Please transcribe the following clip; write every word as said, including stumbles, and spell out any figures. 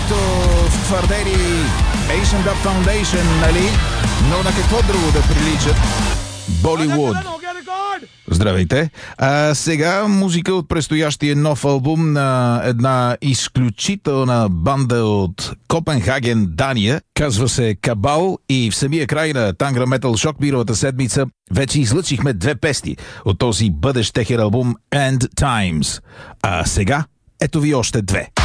както твърдели Asian Dub Foundation, нали? Но на какво друго да приличат? Боливуд. Здравейте! А сега музика от предстоящия нов албум на една изключителна банда от Копенхаген, Дания. Казва се Кабал и в самия край на Тангра Метал Шок миналата седмица вече излъчихме две песни от този бъдещ техен албум End Times. А сега ето ви още две.